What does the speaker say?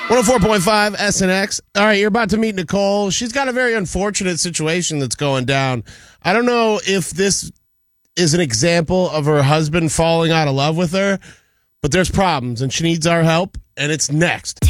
104.5 SNX. All right, you're about to meet Nicole. She's got a very unfortunate situation that's going down. I don't know if this is an example of her husband falling out of love with her, but there's problems, and she needs our help, and it's next.